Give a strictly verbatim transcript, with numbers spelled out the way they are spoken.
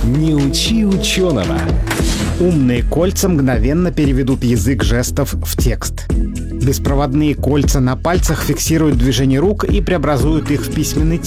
Не учи ученого. Умные кольца мгновенно переведут язык жестов в текст. Беспроводные кольца на пальцах фиксируют движение рук и преобразуют их в письменный